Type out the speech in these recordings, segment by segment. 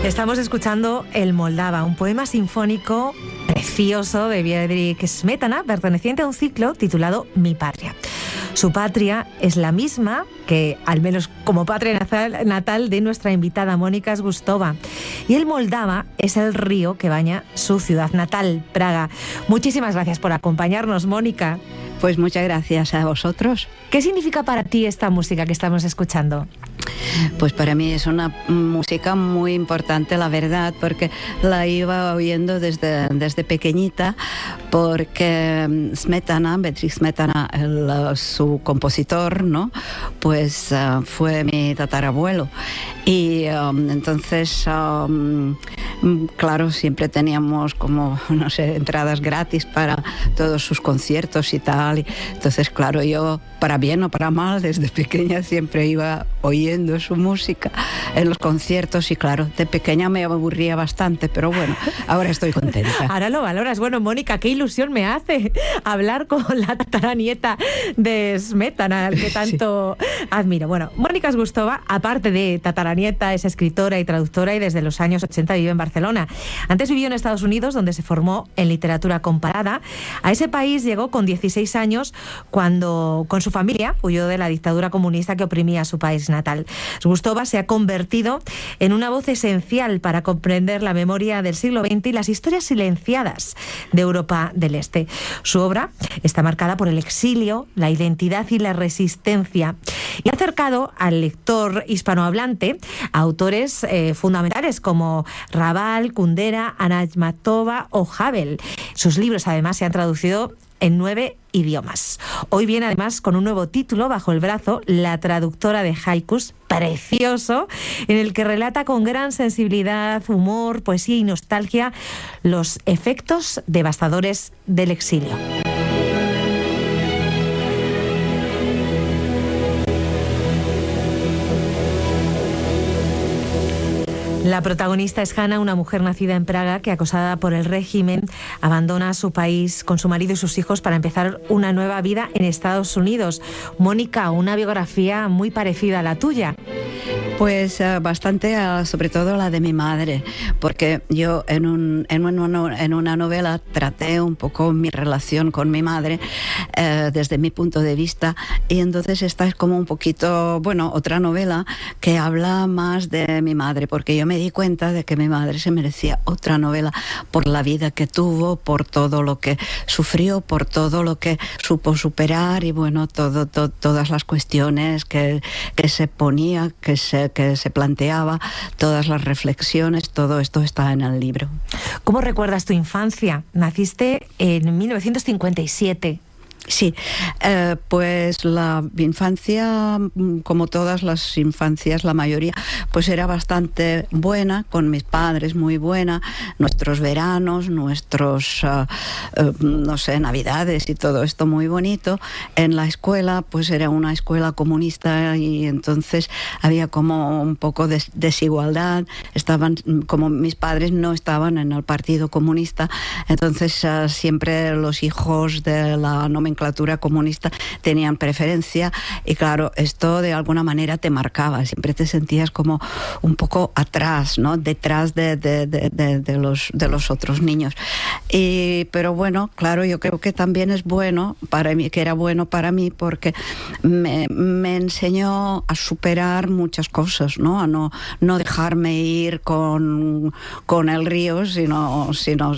Estamos escuchando El Moldava, un poema sinfónico precioso de Friedrich Smetana, perteneciente a un ciclo titulado Mi Patria. Su patria es la misma que, al menos como patria natal de nuestra invitada Mónica Zgustova. Y el Moldava es el río que baña su ciudad natal, Praga. Muchísimas gracias por acompañarnos, Mónica. Pues muchas gracias a vosotros. ¿Qué significa para ti esta música que estamos escuchando? Pues para mí es una música muy importante, la verdad, porque la iba oyendo desde pequeñita, porque Smetana, Friedrich Smetana, su compositor, ¿no? Pues fue mi tatarabuelo. Y entonces, claro, siempre teníamos como, no sé, entradas gratis para todos sus conciertos y tal. Entonces, claro, yo, para bien o para mal, desde pequeña siempre iba oyendo su música en los conciertos y, claro, de pequeña me aburría bastante, pero bueno, ahora estoy contenta. Ahora lo valoras. Bueno, Mónica, qué ilusión me hace hablar con la tataranieta de Smetana, al que tanto admiro. Bueno, Mónica Zgustova, aparte de tataranieta, es escritora y traductora y desde los años 80 vive en Barcelona. Antes vivió en Estados Unidos, donde se formó en literatura comparada. A ese país llegó con 16 años cuando, con su familia, huyó de la dictadura comunista que oprimía a su país natal. Zgustova se ha convertido en una voz esencial para comprender la memoria del siglo XX y las historias silenciadas de Europa del Este. Su obra está marcada por el exilio, la identidad y la resistencia, y ha acercado al lector hispanohablante a autores fundamentales como Raval, Kundera, Ana Akhmatova o Havel. Sus libros además se han traducido en 9 idiomas. Hoy viene además con un nuevo título bajo el brazo, La traductora de haikus, precioso, en el que relata con gran sensibilidad, humor, poesía y nostalgia los efectos devastadores del exilio. La protagonista es Hanna, una mujer nacida en Praga que, acosada por el régimen, abandona su país con su marido y sus hijos para empezar una nueva vida en Estados Unidos. Mónica, una biografía muy parecida a la tuya. Pues bastante, sobre todo la de mi madre, porque yo en una novela traté un poco mi relación con mi madre desde mi punto de vista, y entonces esta es como un poquito, bueno, otra novela que habla más de mi madre, porque yo me di cuenta de que mi madre se merecía otra novela por la vida que tuvo, por todo lo que sufrió, por todo lo que supo superar y bueno, todas las cuestiones que se ponía, que se planteaba, todas las reflexiones, todo esto está en el libro. ¿Cómo recuerdas tu infancia? Naciste en 1957. Sí, pues la infancia, como todas las infancias, la mayoría, pues era bastante buena, con mis padres muy buena, nuestros veranos, nuestros, no sé, navidades y todo esto muy bonito. En la escuela, pues era una escuela comunista y entonces había como un poco de desigualdad, estaban, como mis padres no estaban en el Partido Comunista, entonces siempre los hijos de la nomenclatura comunista tenían preferencia y claro, esto de alguna manera te marcaba, siempre te sentías como un poco atrás, ¿no? Detrás de los otros niños. Pero bueno, claro, yo creo que también es bueno para mí, que era bueno para mí porque me enseñó a superar muchas cosas, ¿no? A no dejarme ir con el río, sino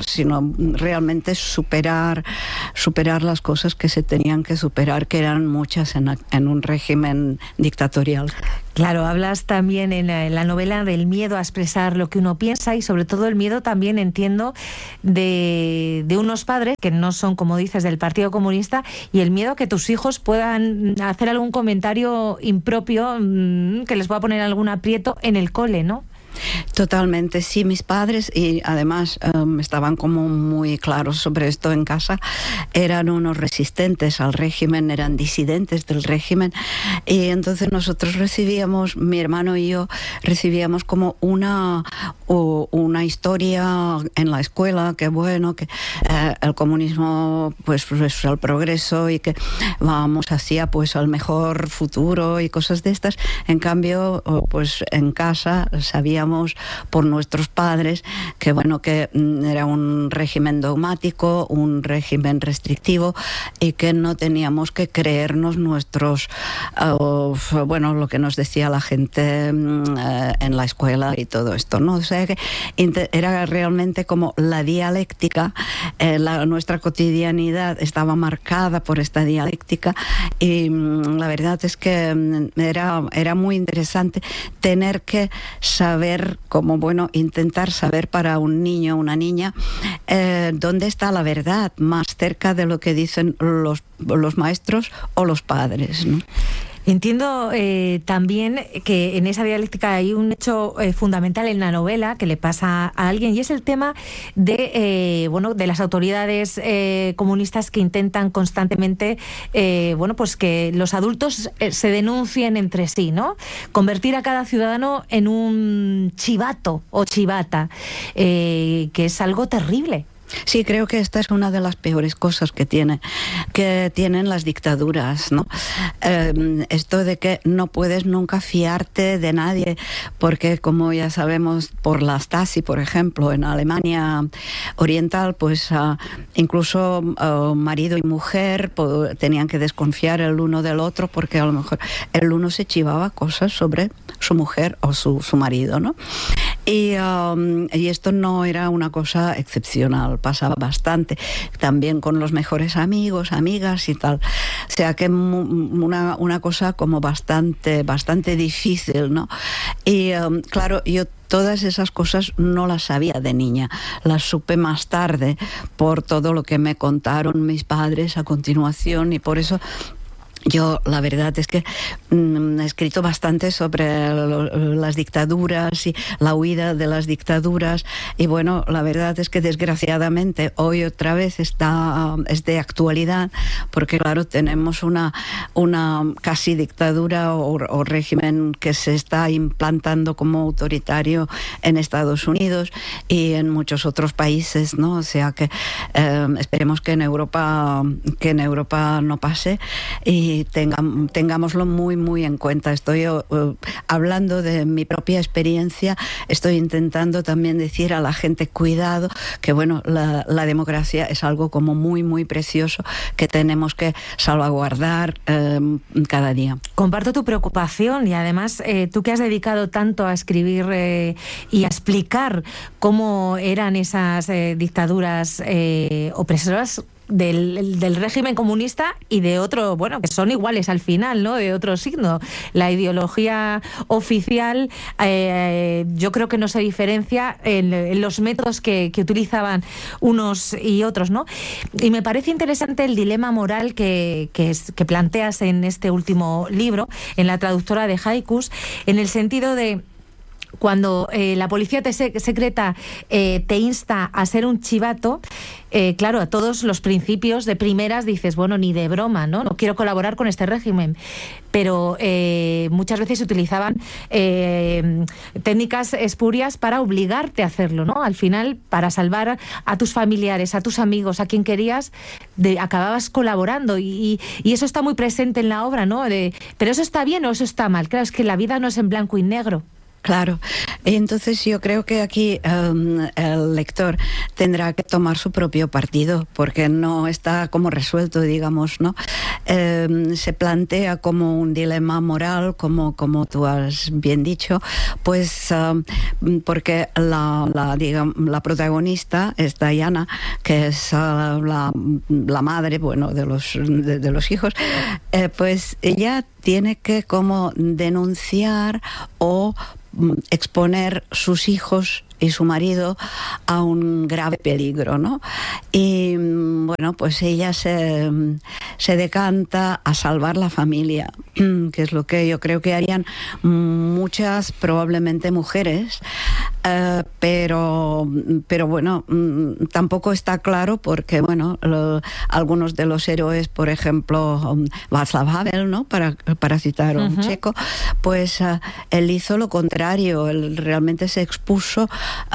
realmente superar las cosas que se tenían que superar, que eran muchas en un régimen dictatorial. Claro, hablas también en la novela del miedo a expresar lo que uno piensa y sobre todo el miedo también, entiendo, de unos padres que no son, como dices, del Partido Comunista, y el miedo a que tus hijos puedan hacer algún comentario impropio que les pueda poner algún aprieto en el cole, ¿no? Totalmente, sí, mis padres, y además estaban como muy claros sobre esto en casa, eran unos resistentes al régimen, eran disidentes del régimen, y entonces nosotros recibíamos, mi hermano y yo, recibíamos como una historia en la escuela, que bueno, que el comunismo pues es el progreso y que vamos hacia pues al mejor futuro y cosas de estas. En cambio, pues en casa sabíamos niños por nuestros padres, que bueno, que era un régimen dogmático, un régimen restrictivo, y que no teníamos que creernos nuestros, bueno, lo que nos decía la gente en la escuela y todo esto, ¿no? O sea que era realmente como la dialéctica, nuestra cotidianidad estaba marcada por esta dialéctica, y la verdad es que era muy interesante tener que saber, como bueno, intentar saber para un niño o una niña dónde está la verdad, más cerca de lo que dicen los maestros o los padres, ¿no? Entiendo también que en esa dialéctica hay un hecho fundamental en la novela que le pasa a alguien, y es el tema de de las autoridades comunistas que intentan constantemente pues que los adultos se denuncien entre sí, ¿no? Convertir a cada ciudadano en un chivato o chivata, que es algo terrible. Sí, creo que esta es una de las peores cosas que tienen las dictaduras, ¿no? Esto de que no puedes nunca fiarte de nadie, porque como ya sabemos por la Stasi, por ejemplo, en Alemania Oriental, pues incluso marido y mujer tenían que desconfiar el uno del otro, porque a lo mejor el uno se chivaba cosas sobre su mujer o su marido, ¿no? Y esto no era una cosa excepcional, pasaba bastante, también con los mejores amigos, amigas y tal. O sea que una cosa como bastante difícil, ¿no? Y claro, yo todas esas cosas no las sabía de niña, las supe más tarde por todo lo que me contaron mis padres a continuación, y por eso yo, la verdad es que he escrito bastante sobre las dictaduras y la huida de las dictaduras, y bueno, la verdad es que desgraciadamente hoy otra vez es de actualidad, porque claro, tenemos una casi dictadura o régimen que se está implantando como autoritario en Estados Unidos y en muchos otros países, ¿no? O sea que esperemos que en Europa no pase, y tengámoslo muy, muy en cuenta. Estoy hablando de mi propia experiencia, estoy intentando también decir a la gente, cuidado, que bueno, la democracia es algo como muy, muy precioso que tenemos que salvaguardar cada día. Comparto tu preocupación, y además tú que has dedicado tanto a escribir y a explicar cómo eran esas dictaduras opresoras del régimen comunista y de otro, bueno, que son iguales al final, ¿no? De otro signo. La ideología oficial, yo creo que no se diferencia en los métodos que utilizaban unos y otros, ¿no? Y me parece interesante el dilema moral que planteas en este último libro, en La traductora de haikus, en el sentido de cuando la policía secreta te insta a ser un chivato, claro, a todos los principios de primeras dices, bueno, ni de broma, ¿no? No quiero colaborar con este régimen. Pero muchas veces se utilizaban técnicas espurias para obligarte a hacerlo, ¿no? Al final, para salvar a tus familiares, a tus amigos, a quien querías, acababas colaborando. Y eso está muy presente en la obra, ¿no? Pero eso está bien o eso está mal. Claro, es que la vida no es en blanco y negro. Claro, entonces yo creo que aquí el lector tendrá que tomar su propio partido, porque no está como resuelto, digamos, ¿no? Se plantea como un dilema moral, como tú has bien dicho, pues porque la protagonista es Diana, que es la madre, bueno, de los hijos, pues ella tiene que como denunciar o exponer sus hijos y su marido a un grave peligro, ¿no? Y bueno, pues ella se decanta a salvar la familia, que es lo que yo creo que harían muchas, probablemente mujeres, pero bueno, tampoco está claro porque, bueno, algunos de los héroes, por ejemplo, Václav Havel, ¿no? Para citar un checo, pues él hizo lo contrario, él realmente se expuso,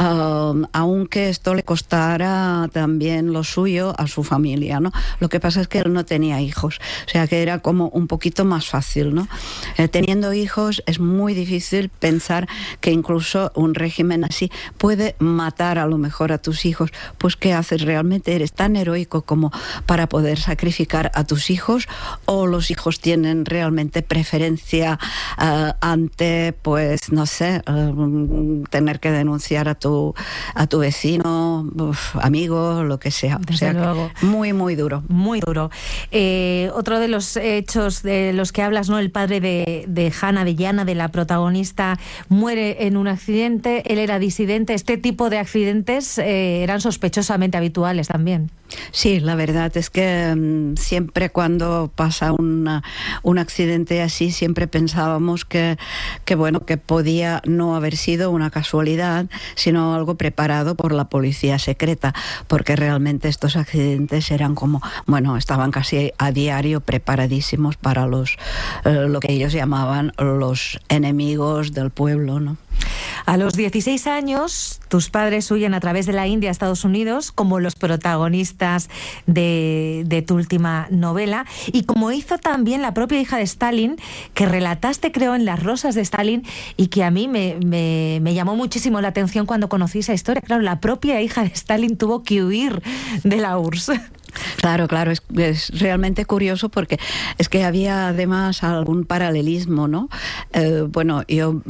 aunque esto le costara también lo suyo a su familia, ¿no? Lo que pasa es que él no tenía hijos, o sea que era como un poquito más fácil, ¿no? Teniendo hijos es muy difícil pensar que incluso un régimen así puede matar a lo mejor a tus hijos. Pues ¿qué haces? ¿Realmente eres tan heroico como para poder sacrificar a tus hijos? ¿O los hijos tienen realmente preferencia ante, pues, no sé, tener que denunciar a tu vecino, amigo, lo que sea? Desde o sea, luego. Muy, muy duro. Muy duro. Otro de los hechos de los que hablas, ¿no? El padre de Hannah, de Jana, de la protagonista, muere en un accidente. Él era disidente. Este tipo de accidentes eran sospechosamente habituales también. Sí, la verdad es que siempre cuando pasa un accidente así, siempre pensábamos que bueno, que podía no haber sido una casualidad, sino algo preparado por la policía secreta, porque realmente estos accidentes eran como, bueno, estaban casi a diario preparadísimos para lo que ellos llamaban los enemigos del pueblo, ¿no? A los 16 años, tus padres huyen a través de la India a Estados Unidos, como los protagonistas de tu última novela, y como hizo también la propia hija de Stalin, que relataste, creo, en Las Rosas de Stalin, y que a mí me llamó muchísimo la atención cuando conocí esa historia. Claro, la propia hija de Stalin tuvo que huir de la URSS. Claro, es realmente curioso porque es que había además algún paralelismo, ¿no? Bueno,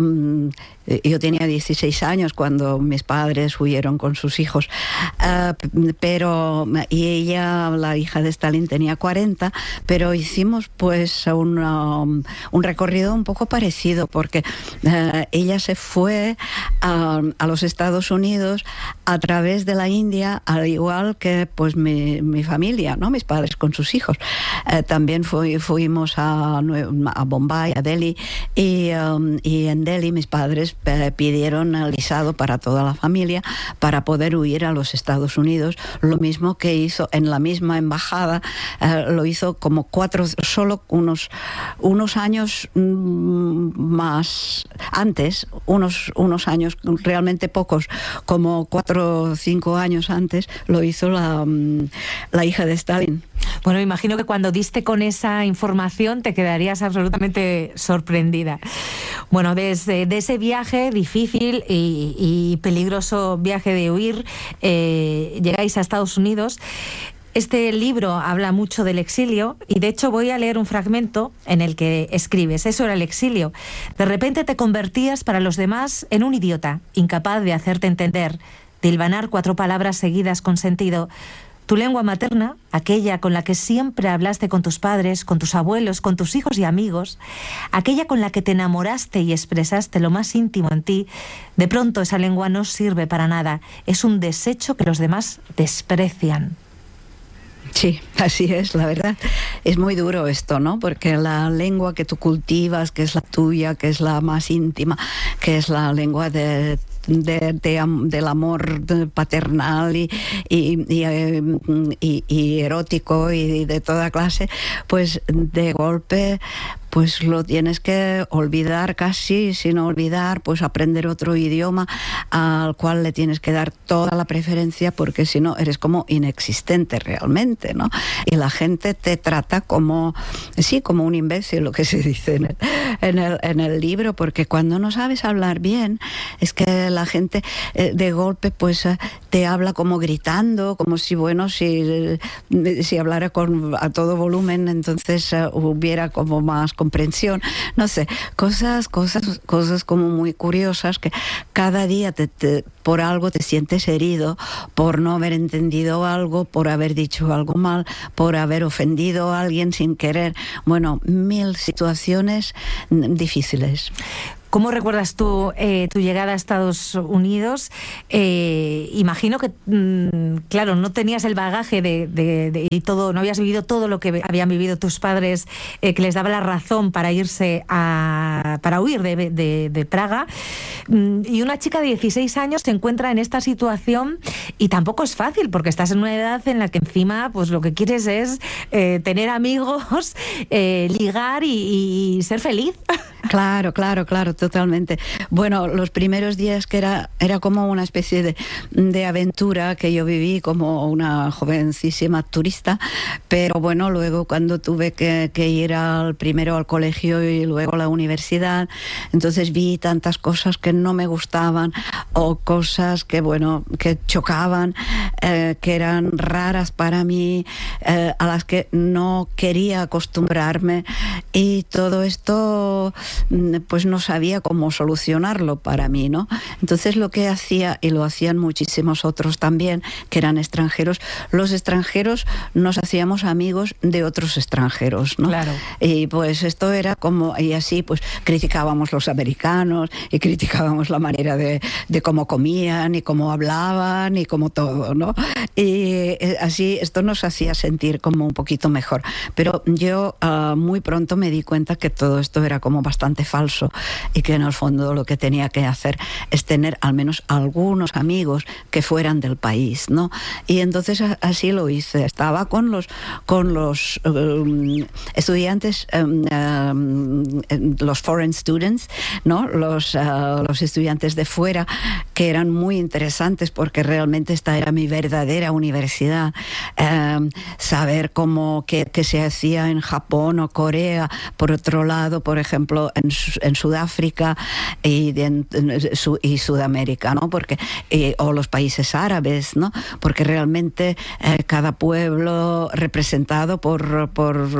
yo tenía 16 años cuando mis padres huyeron con sus hijos, y ella, la hija de Stalin, tenía 40, pero hicimos pues un recorrido un poco parecido porque ella se fue a los Estados Unidos a través de la India, al igual que pues mi familia, ¿no? Mis padres con sus hijos. También fuimos a Bombay, a Delhi, y en Delhi mis padres pidieron el visado para toda la familia para poder huir a los Estados Unidos, lo mismo que hizo en la misma embajada, lo hizo como solo unos años más antes, unos años realmente pocos, como 4 o 5 años antes, lo hizo la hija de Stalin. Bueno, imagino que cuando diste con esa información te quedarías absolutamente sorprendida. Bueno, desde ese viaje difícil y peligroso viaje de huir, llegáis a Estados Unidos. Este libro habla mucho del exilio y de hecho voy a leer un fragmento en el que escribes: eso era el exilio. De repente te convertías para los demás en un idiota, incapaz de hacerte entender, de hilvanar 4 palabras seguidas con sentido. Tu lengua materna, aquella con la que siempre hablaste con tus padres, con tus abuelos, con tus hijos y amigos, aquella con la que te enamoraste y expresaste lo más íntimo en ti, de pronto esa lengua no sirve para nada. Es un desecho que los demás desprecian. Sí, así es, la verdad. Es muy duro esto, ¿no? Porque la lengua que tú cultivas, que es la tuya, que es la más íntima, que es la lengua del amor paternal y erótico y de toda clase, pues de golpe pues lo tienes que olvidar casi, sin olvidar, pues aprender otro idioma al cual le tienes que dar toda la preferencia, porque si no eres como inexistente realmente, ¿no? Y la gente te trata como un imbécil, lo que se dice en el libro, porque cuando no sabes hablar bien, es que la gente de golpe pues te habla como gritando, como si, bueno, si hablara a todo volumen, entonces hubiera como más comprensión, no sé, cosas como muy curiosas, que cada día por algo te sientes herido, por no haber entendido algo, por haber dicho algo mal, por haber ofendido a alguien sin querer. Bueno, 1000 situaciones difíciles. ¿Cómo recuerdas tú tu llegada a Estados Unidos? Imagino que, claro, no tenías el bagaje y todo, no habías vivido todo lo que habían vivido tus padres, que les daba la razón para irse para huir de Praga. Y una chica de 16 años se encuentra en esta situación y tampoco es fácil, porque estás en una edad en la que encima pues lo que quieres es tener amigos, ligar y ser feliz. Claro, totalmente. Bueno, los primeros días que era como una especie de aventura que yo viví como una jovencísima turista, pero bueno, luego cuando tuve que ir primero al colegio y luego a la universidad, entonces vi tantas cosas que no me gustaban o cosas que, bueno, que chocaban, que eran raras para mí, a las que no quería acostumbrarme, y todo esto pues no sabía cómo solucionarlo para mí, ¿no? Entonces lo que hacía, y lo hacían muchísimos otros también, que eran extranjeros, los extranjeros nos hacíamos amigos de otros extranjeros, ¿no? Claro. Y pues esto era como, y así pues criticábamos los americanos y criticábamos la manera de cómo comían y cómo hablaban y como todo, ¿no? Y así esto nos hacía sentir como un poquito mejor. Pero yo muy pronto me di cuenta que todo esto era como bastante falso y que en el fondo lo que tenía que hacer es tener al menos algunos amigos que fueran del país, ¿no? Y entonces así lo hice. Estaba con los estudiantes, los foreign students, ¿no? Los estudiantes de fuera, que eran muy interesantes porque realmente esta era mi verdadera universidad. Saber cómo qué se hacía en Japón o Corea, por otro lado, por ejemplo, en Sudáfrica y Sudamérica, ¿no? Porque o los países árabes, ¿no? Porque realmente cada pueblo representado por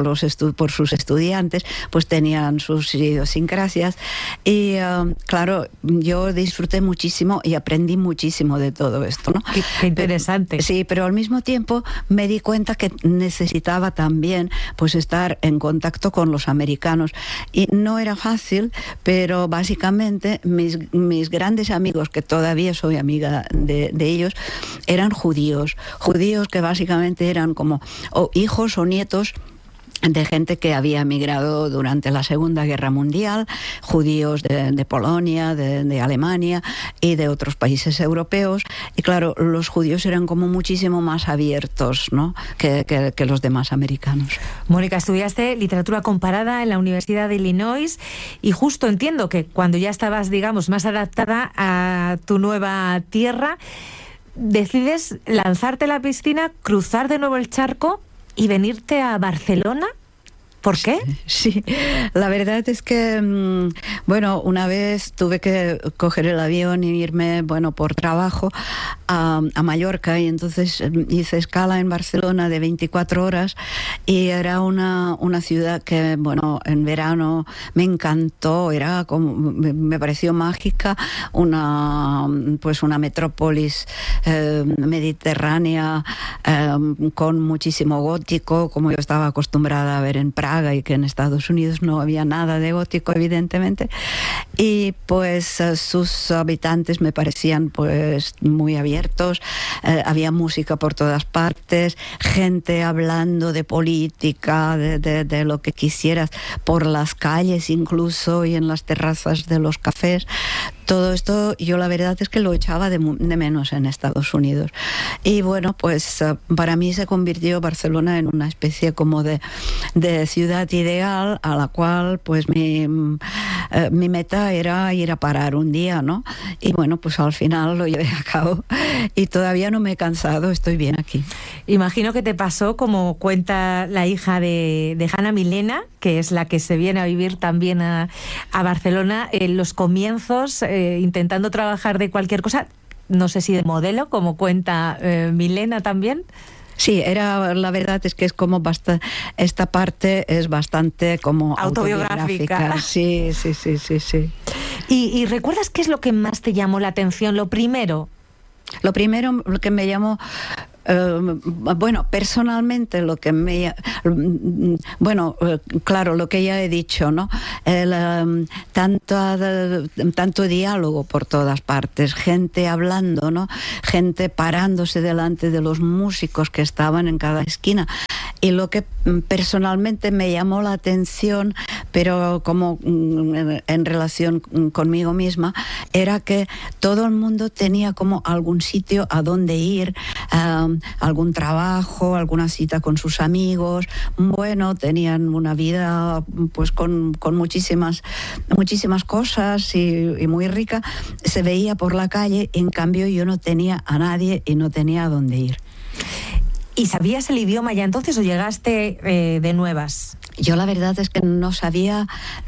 sus estudiantes, pues tenían sus idiosincrasias, y claro, yo disfruté muchísimo y aprendí muchísimo de todo esto, ¿no? Qué interesante. Sí, pero al mismo tiempo me di cuenta que necesitaba también pues estar en contacto con los americanos, y no era fácil, pero básicamente mis grandes amigos, que todavía soy amiga de ellos, eran judíos que básicamente eran como hijos o nietos de gente que había emigrado durante la Segunda Guerra Mundial, judíos de Polonia, de Alemania y de otros países europeos. Y claro, los judíos eran como muchísimo más abiertos, ¿no? que los demás americanos. Mónica, estudiaste literatura comparada en la Universidad de Illinois, y justo entiendo que cuando ya estabas, digamos, más adaptada a tu nueva tierra, decides lanzarte a la piscina, cruzar de nuevo el charco y venirte a Barcelona. ¿Por qué? Sí, la verdad es que, bueno, una vez tuve que coger el avión y irme, bueno, por trabajo a Mallorca, y entonces hice escala en Barcelona de 24 horas, y era una ciudad que, bueno, en verano me encantó, era como, me pareció mágica, una metrópolis mediterránea, con muchísimo gótico, como yo estaba acostumbrada a ver en Praga, y que en Estados Unidos no había nada de gótico, evidentemente, y pues sus habitantes me parecían pues muy abiertos, había música por todas partes, gente hablando de política, de lo que quisieras, por las calles incluso y en las terrazas de los cafés. Todo esto yo la verdad es que lo echaba de menos en Estados Unidos. Y bueno, pues para mí se convirtió Barcelona en una especie como de ciudad ideal, a la cual pues mi meta era ir a parar un día, ¿no? Y bueno, pues al final lo llevé a cabo y todavía no me he cansado, estoy bien aquí. Imagino que te pasó como cuenta la hija de Hanna Milena, que es la que se viene a vivir también a Barcelona, en los comienzos, intentando trabajar de cualquier cosa, no sé si de modelo, como cuenta Milena también. Sí, la verdad es que es como esta parte es bastante como autobiográfica. Sí. ¿Y recuerdas qué es lo que más te llamó la atención? Lo primero que me llamó Bueno, personalmente lo que me... Bueno, claro, lo que ya he dicho, ¿no? Tanto diálogo por todas partes, gente hablando, ¿no? Gente parándose delante de los músicos que estaban en cada esquina. Y lo que personalmente me llamó la atención, pero como en relación conmigo misma, era que todo el mundo tenía como algún sitio a donde ir, algún trabajo, alguna cita con sus amigos. Bueno, tenían una vida pues con muchísimas cosas y muy rica. Se veía por la calle, en cambio yo no tenía a nadie y no tenía a dónde ir. ¿Y sabías el idioma ya entonces o llegaste de nuevas? Yo la verdad es que no sabía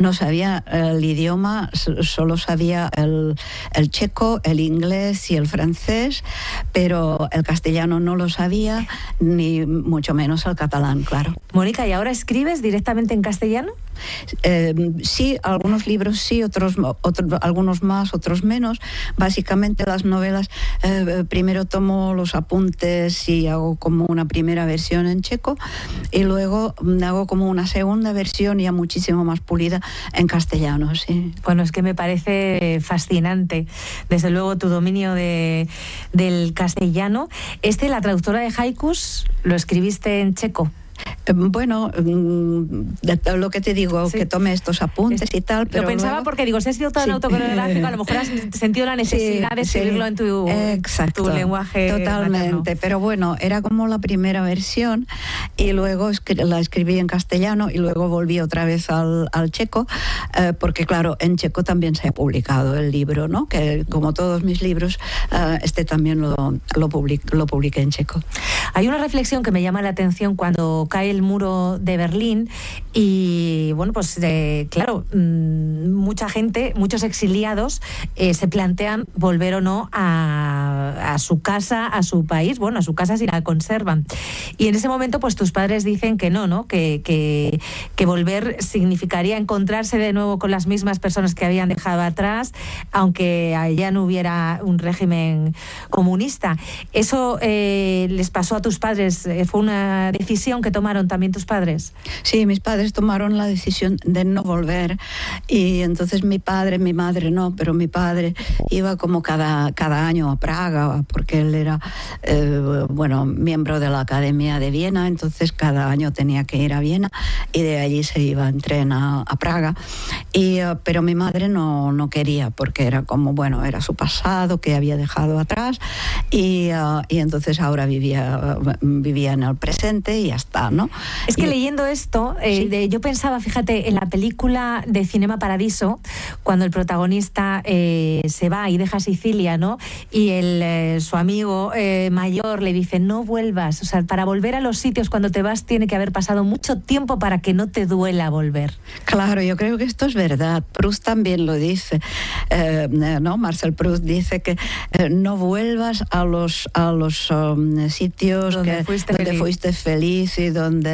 el idioma, solo sabía el checo, el inglés y el francés, pero el castellano no lo sabía, ni mucho menos el catalán, claro. Mónica, ¿y ahora escribes directamente en castellano? Sí, algunos libros sí, algunos más, otros menos. Básicamente las novelas, primero tomo los apuntes y hago como una primera versión en checo y luego hago como una segunda versión ya muchísimo más pulida en castellano, sí. Bueno, es que me parece fascinante, desde luego, tu dominio del castellano. La traductora de haikus, ¿lo escribiste en checo? Bueno, lo que te digo, sí, que tome estos apuntes y tal, pero lo pensaba luego... porque digo, si has sido tan autocoreográfico, a lo mejor has sentido la necesidad de escribirlo en tu lenguaje totalmente materno. Pero bueno, era como la primera versión y luego la escribí en castellano y luego volví otra vez al checo, porque claro, en checo también se ha publicado el libro, ¿no? Que como todos mis libros, también lo publiqué en checo. Hay una reflexión que me llama la atención cuando cae el muro de Berlín y bueno, pues claro, mucha gente, muchos exiliados se plantean volver o no a su casa, a su país, bueno, a su casa si la conservan. Y en ese momento pues tus padres dicen que no, que volver significaría encontrarse de nuevo con las mismas personas que habían dejado atrás, aunque allá no hubiera un régimen comunista. ¿Eso les pasó a tus padres? ¿Fue una decisión que tomaron también tus padres? Sí, mis padres tomaron la decisión de no volver y entonces mi madre no, pero mi padre iba como cada año a Praga porque él era miembro de la Academia de Viena, entonces cada año tenía que ir a Viena y de allí se iba en tren a Praga pero mi madre no quería porque era como, bueno, era su pasado que había dejado atrás y entonces ahora vivía en el presente y ya está, ¿no? Es que leyendo esto, sí, yo pensaba, fíjate, en la película de Cinema Paradiso, cuando el protagonista se va y deja Sicilia, ¿no? Y su amigo mayor le dice, no vuelvas, o sea, para volver a los sitios cuando te vas tiene que haber pasado mucho tiempo para que no te duela volver. Claro, yo creo que esto es verdad. Proust también lo dice, ¿no? Marcel Proust dice que no vuelvas a los sitios donde fuiste feliz y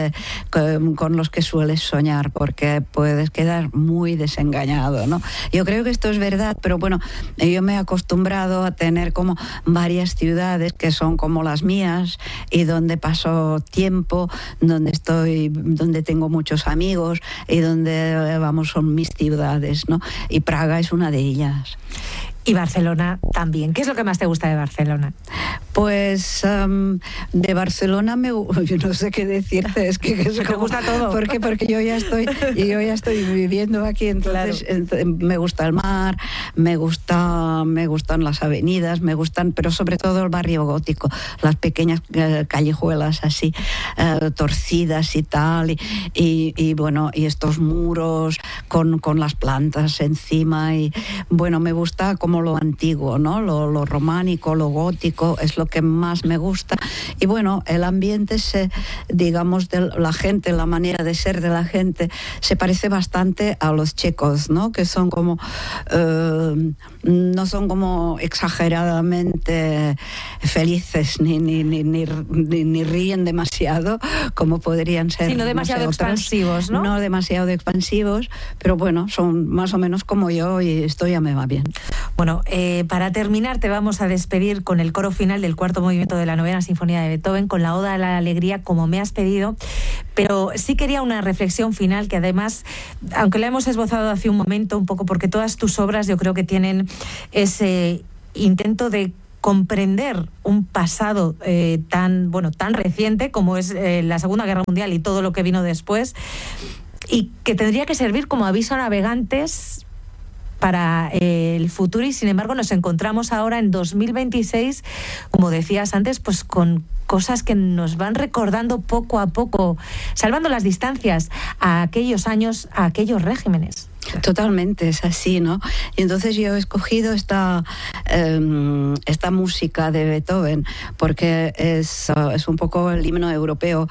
con los que sueles soñar, porque puedes quedar muy desengañado, ¿no? Yo creo que esto es verdad, pero bueno, yo me he acostumbrado a tener como varias ciudades que son como las mías y donde paso tiempo, donde tengo muchos amigos y donde, son mis ciudades, ¿no? Y Praga es una de ellas. Y Barcelona también. ¿Qué es lo que más te gusta de Barcelona? Pues de Barcelona yo no sé qué decirte, es que me gusta todo. Porque yo ya estoy viviendo aquí, entonces claro. Me gusta el mar, me gustan las avenidas, pero sobre todo el barrio gótico, las pequeñas callejuelas así torcidas y tal, y bueno, y estos muros con las plantas encima y bueno, me gusta como lo antiguo, ¿no? Lo románico, lo gótico es lo que más me gusta y bueno, el ambiente digamos de la gente, la manera de ser de la gente se parece bastante a los checos, ¿no? Que son como no son como exageradamente felices ni ríen demasiado como podrían ser. Sí, no demasiado expansivos, ¿no? No demasiado expansivos, pero bueno, son más o menos como yo y esto ya me va bien. Bueno, Bueno, para terminar te vamos a despedir con el coro final del cuarto movimiento de la novena sinfonía de Beethoven, con la Oda a la Alegría, como me has pedido, pero sí quería una reflexión final que además, aunque la hemos esbozado hace un momento, un poco porque todas tus obras yo creo que tienen ese intento de comprender un pasado tan reciente como es la Segunda Guerra Mundial y todo lo que vino después, y que tendría que servir como aviso a navegantes para el futuro, y sin embargo nos encontramos ahora en 2026, como decías antes, pues con cosas que nos van recordando poco a poco, salvando las distancias a aquellos años, a aquellos regímenes. Totalmente, es así, ¿no? Y entonces yo he escogido esta música de Beethoven porque es un poco el himno europeo.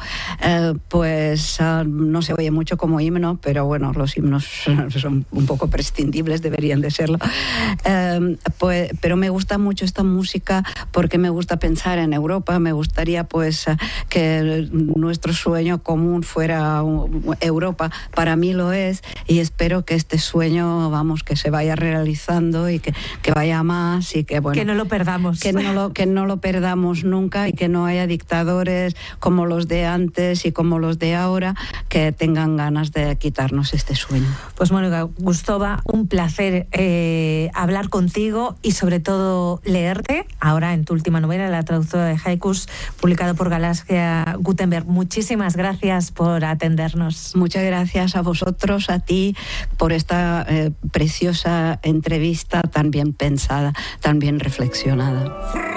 No se oye mucho como himno, pero bueno, los himnos son un poco prescindibles, deberían de serlo. Pero me gusta mucho esta música porque me gusta pensar en Europa. Me gustaría que nuestro sueño común fuera Europa. Para mí lo es, y espero que este sueño, que se vaya realizando y que vaya más, y que no lo perdamos. Que no lo perdamos nunca, y que no haya dictadores como los de antes y como los de ahora que tengan ganas de quitarnos este sueño. Pues Mónica Gustova, un placer hablar contigo y sobre todo leerte ahora en tu última novela, La traductora de haikus, publicado por Galaxia Gutenberg. Muchísimas gracias por atendernos. Muchas gracias a vosotros, a ti, por esta preciosa entrevista tan bien pensada, tan bien reflexionada.